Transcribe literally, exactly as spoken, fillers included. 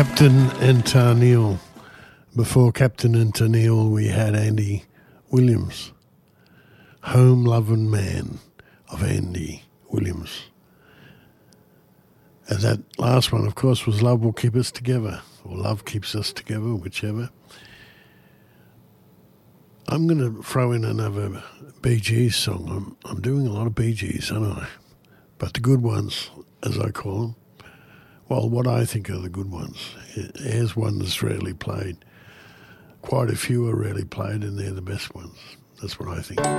Captain and Tarneel. Before Captain and Tarneel, we had Andy Williams. Home Lovin' Man of Andy Williams. And that last one, of course, was Love Will Keep Us Together, or Love Keeps Us Together, whichever. I'm going to throw in another Bee Gees song. I'm, I'm doing a lot of Bee Gees, aren't I? But the good ones, as I call them. Well, what I think are the good ones. Here's one that's rarely played. Quite a few are rarely played, and they're the best ones. That's what I think.